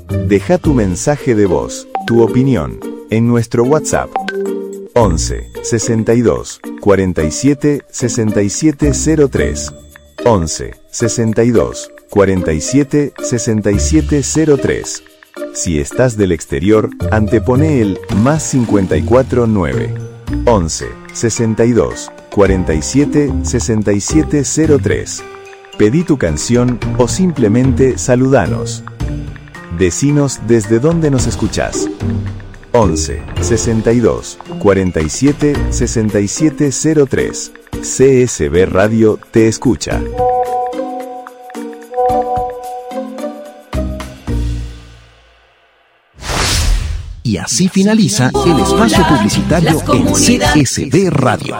Deja tu mensaje de voz, tu opinión, en nuestro WhatsApp. 11 62 47 67 03. 11 62 47 67 03. Si estás del exterior, antepone el más 54 9. 11 62 47 67 03. Pedí tu canción o simplemente saludanos. Decinos desde dónde nos escuchás. 11 62 47 67 03. CSB Radio te escucha. Y así finaliza el espacio publicitario en CSB Radio.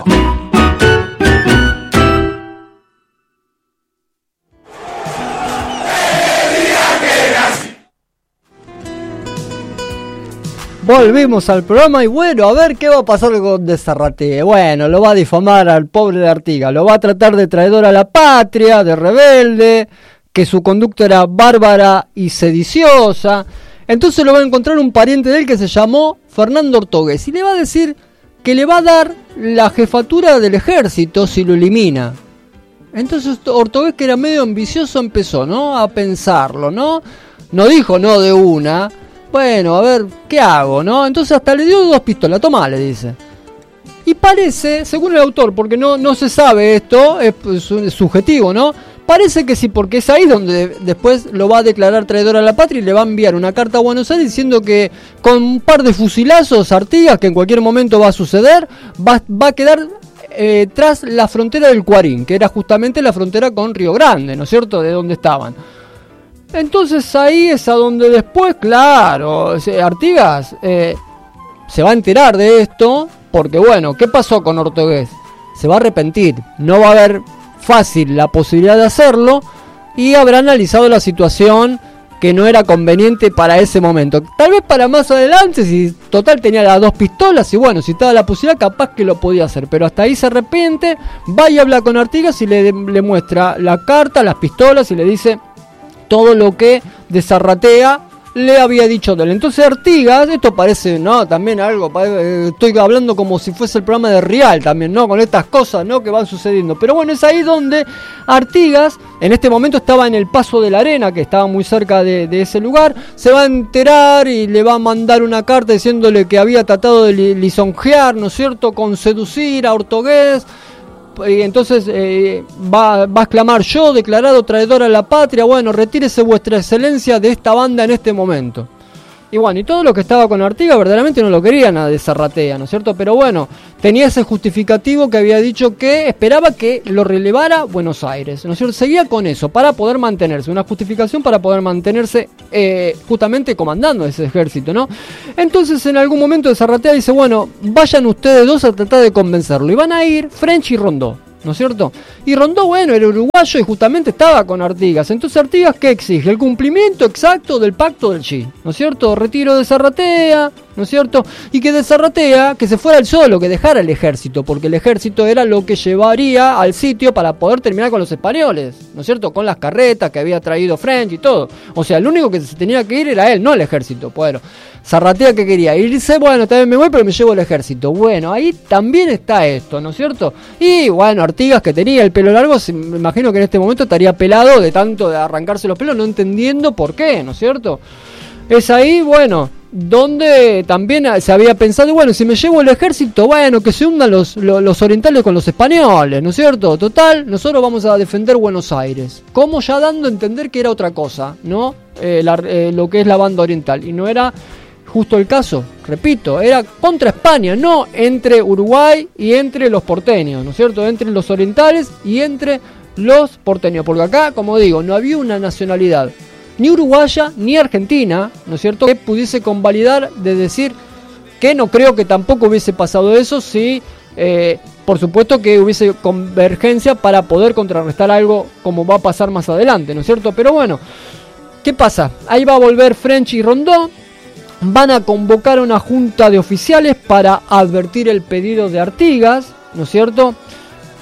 Volvimos al programa y bueno, a ver qué va a pasar con De Zarratea. Bueno, lo va a difamar al pobre de Artigas, lo va a tratar de traidor a la patria, de rebelde, que su conducta era bárbara y sediciosa. Entonces lo va a encontrar un pariente de él que se llamó Fernando Ortogués y le va a decir que le va a dar la jefatura del ejército si lo elimina. Entonces Ortogués, que era medio ambicioso, empezó, ¿no?, a pensarlo, ¿no? No dijo no de una. Bueno, a ver, ¿qué hago, no? Entonces hasta le dio 2 pistolas, tomá, le dice. Y parece, según el autor, porque no se sabe esto, es subjetivo, ¿no? Parece que sí, porque es ahí donde después lo va a declarar traidor a la patria y le va a enviar una carta a Buenos Aires diciendo que con un par de fusilazos, Artigas, que en cualquier momento va a suceder, va a quedar tras la frontera del Cuarín, que era justamente la frontera con Río Grande, ¿no es cierto?, de donde estaban. Entonces ahí es a donde después, claro, Artigas se va a enterar de esto, porque bueno, ¿qué pasó con Ortogués? Se va a arrepentir, no va a haber fácil la posibilidad de hacerlo y habrá analizado la situación que no era conveniente para ese momento. Tal vez para más adelante, si total tenía las 2 pistolas y bueno, si estaba la posibilidad, capaz que lo podía hacer, pero hasta ahí se arrepiente, va y habla con Artigas y le muestra la carta, las pistolas y le dice todo lo que De Zarratea le había dicho de él. Entonces Artigas, esto parece, ¿no?, también algo, estoy hablando como si fuese el programa de Real también, ¿no?, con estas cosas, ¿no?, que van sucediendo. Pero bueno, es ahí donde Artigas, en este momento estaba en el Paso de la Arena, que estaba muy cerca de ese lugar, se va a enterar y le va a mandar una carta diciéndole que había tratado de lisonjear, ¿no es cierto?, con seducir a Ortogués. Y entonces va a exclamar: yo, declarado traidor a la patria, bueno, retírese vuestra excelencia de esta banda en este momento. Y bueno, y todo lo que estaba con Artigas verdaderamente no lo querían a De Zarratea, ¿no es cierto? Pero bueno, tenía ese justificativo que había dicho que esperaba que lo relevara Buenos Aires, ¿no es cierto? Seguía con eso para poder mantenerse, una justificación para poder mantenerse justamente comandando ese ejército, ¿no? Entonces en algún momento De Zarratea dice: bueno, vayan ustedes 2 a tratar de convencerlo. Y van a ir French y Rondó, ¿no es cierto? Y Rondó, bueno, era uruguayo y justamente estaba con Artigas. Entonces Artigas, ¿qué exige? El cumplimiento exacto del pacto del Chi, ¿no es cierto? Retiro de Zarratea, ¿no es cierto? Y que De Zarratea, que se fuera él solo, que dejara el ejército, porque el ejército era lo que llevaría al sitio para poder terminar con los españoles, ¿no es cierto? Con las carretas que había traído French y todo. O sea, el único que se tenía que ir era él, no el ejército. Bueno, Zarratea, que quería irse, bueno, también me voy, pero me llevo el ejército. Bueno, ahí también está esto, ¿no es cierto? Y bueno, Artigas, que tenía el pelo largo, me imagino que en este momento estaría pelado de tanto de arrancarse los pelos, no entendiendo por qué, ¿no es cierto? Es ahí, bueno, donde también se había pensado: bueno, si me llevo el ejército, bueno, que se hundan los orientales con los españoles, ¿no es cierto? Total, nosotros vamos a defender Buenos Aires. Como ya dando a entender que era otra cosa, ¿no? Lo que es la banda oriental. Y no era justo el caso, repito, era contra España, no entre Uruguay y entre los porteños, ¿no es cierto? Entre los orientales y entre los porteños. Porque acá, como digo, no había una nacionalidad ni uruguaya ni argentina, ¿no es cierto?, que pudiese convalidar de decir que no creo que tampoco hubiese pasado eso si, por supuesto que hubiese convergencia para poder contrarrestar algo como va a pasar más adelante, ¿no es cierto? Pero bueno, ¿qué pasa? Ahí va a volver French y Rondó, van a convocar una junta de oficiales para advertir el pedido de Artigas, ¿no es cierto?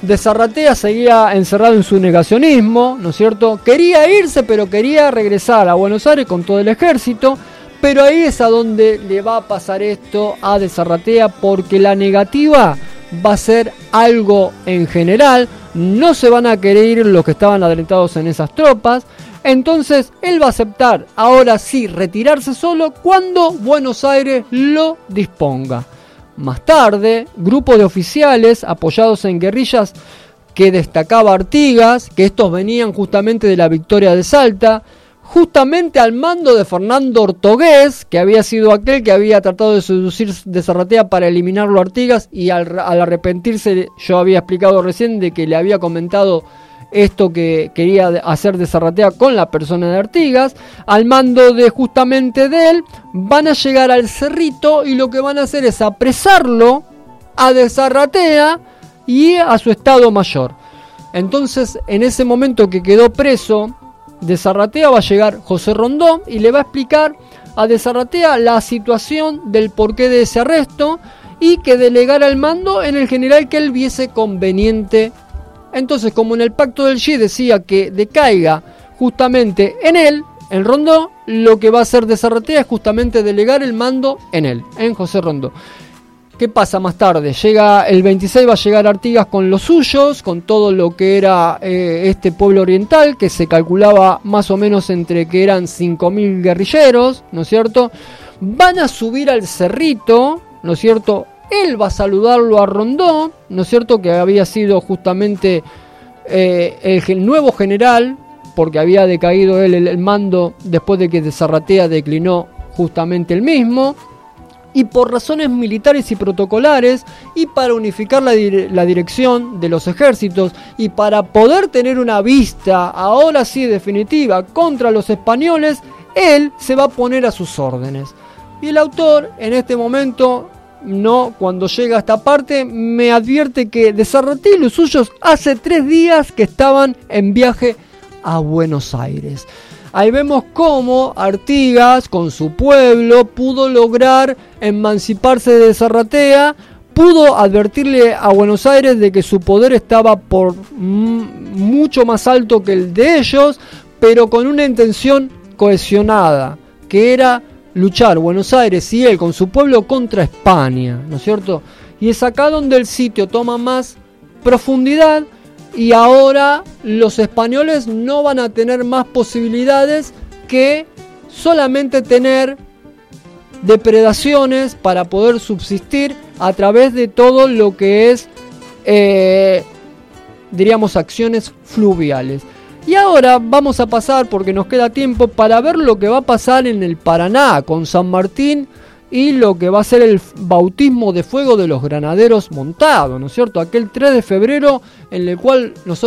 de Zarratea seguía encerrado en su negacionismo, ¿no es cierto? Quería irse, pero quería regresar a Buenos Aires con todo el ejército, pero ahí es a donde le va a pasar esto a de Zarratea, porque la negativa va a ser algo en general, no se van a querer ir los que estaban adrentados en esas tropas, entonces él va a aceptar, ahora sí, retirarse solo cuando Buenos Aires lo disponga. Más tarde, grupos de oficiales apoyados en guerrillas que destacaba Artigas, que estos venían justamente de la victoria de Salta, justamente al mando de Fernando Ortogués, que había sido aquel que había tratado de seducir de Zarratea para eliminarlo a Artigas, y al arrepentirse, yo había explicado recién de que le había comentado esto que quería hacer de Zarratea con la persona de Artigas. Al mando de justamente de él, van a llegar al Cerrito y lo que van a hacer es apresarlo a de Zarratea y a su estado mayor. Entonces, en ese momento que quedó preso de Zarratea, va a llegar José Rondón y le va a explicar a de Zarratea la situación del porqué de ese arresto y que delegara el mando en el general que él viese conveniente. Entonces, como en el pacto del G decía que decaiga justamente en él, en Rondó, lo que va a hacer de Zarratea es justamente delegar el mando en él, en José Rondó. ¿Qué pasa más tarde? Llega el 26, va a llegar Artigas con los suyos, con todo lo que era este pueblo oriental, que se calculaba más o menos entre que eran 5.000 guerrilleros, ¿no es cierto? Van a subir al Cerrito, ¿no es cierto? Él va a saludarlo a Rondón, ¿no es cierto?, que había sido justamente el nuevo general, porque había decaído él el mando después de que de Zarratea declinó justamente el mismo, y por razones militares y protocolares, y para unificar la dirección de los ejércitos, y para poder tener una vista, ahora sí definitiva, contra los españoles, él se va a poner a sus órdenes. Y el autor, en este momento, cuando llega a esta parte, me advierte que de Zarratea y los suyos hace 3 días que estaban en viaje a Buenos Aires. Ahí vemos cómo Artigas, con su pueblo, pudo lograr emanciparse de Zarratea, pudo advertirle a Buenos Aires de que su poder estaba por mucho más alto que el de ellos, pero con una intención cohesionada, que era luchar Buenos Aires y él con su pueblo contra España, ¿no es cierto? Y es acá donde el sitio toma más profundidad. Y ahora los españoles no van a tener más posibilidades que solamente tener depredaciones para poder subsistir a través de todo lo que es, diríamos, acciones fluviales. Y ahora vamos a pasar, porque nos queda tiempo, para ver lo que va a pasar en el Paraná con San Martín y lo que va a ser el bautismo de fuego de los granaderos montados, ¿no es cierto? Aquel 3 de febrero en el cual nosotros